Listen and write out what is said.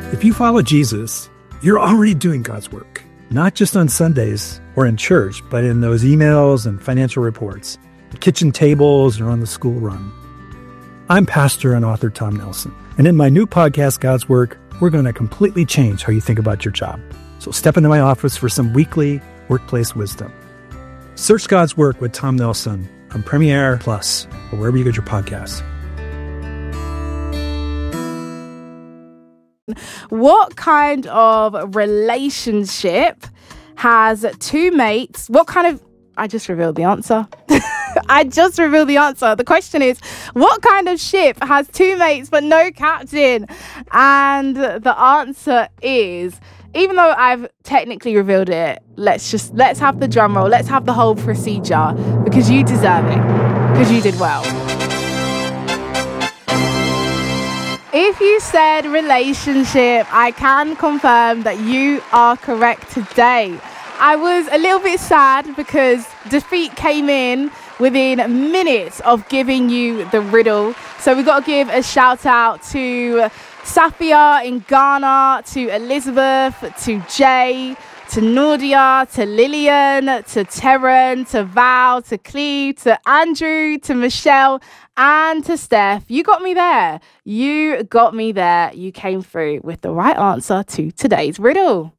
If you follow Jesus, you're already doing God's work, not just on Sundays or in church, but in those emails and financial reports, the kitchen tables, or on the school run. I'm pastor and author Tom Nelson, and in my new podcast, God's Work, we're going to completely change how you think about your job. So step into my office for some weekly workplace wisdom. Search God's Work with Tom Nelson on Premiere Plus or wherever you get your podcasts. What kind of relationship has two mates? I just revealed the answer. The question is, what kind of ship has two mates but no captain? And the answer is, even though I've technically revealed it, let's have the drum roll. Let's have the whole procedure, because you deserve it, because you did well. If you said relationship, I can confirm that you are correct today. I was a little bit sad because defeat came in within minutes of giving you the riddle. So we got to give a shout out to Safia in Ghana, to Elizabeth, to Jay, to Nordia, to Lillian, to Terran, to Val, to Cleve, to Andrew, to Michelle, and to Steph. You got me there. You came through with the right answer to today's riddle.